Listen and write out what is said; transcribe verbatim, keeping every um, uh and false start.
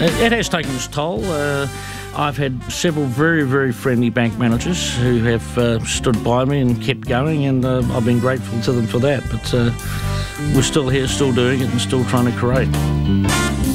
It, it has taken its toll. Uh, I've had several very, very friendly bank managers who have uh, stood by me and kept going, and uh, I've been grateful to them for that. But uh, we're still here, still doing it, and still trying to create.